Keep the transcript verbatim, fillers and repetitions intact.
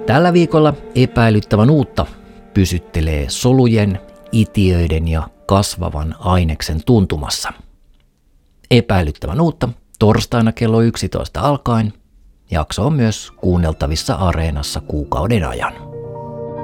Tällä viikolla epäilyttävän uutta pysyttelee solujen, itiöiden ja kasvavan aineksen tuntumassa. Epäilyttävän uutta torstaina kello yksitoista alkaen. Jakso on myös kuunneltavissa Areenassa kuukauden ajan.